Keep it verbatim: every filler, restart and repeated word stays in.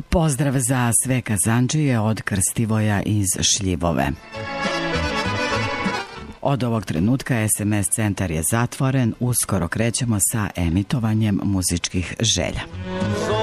Pozdrav za sve kazandžije od Krstivoja iz Šljivove. Od ovog trenutka es em es centar je zatvoren, uskoro krećemo sa emitovanjem muzičkih želja.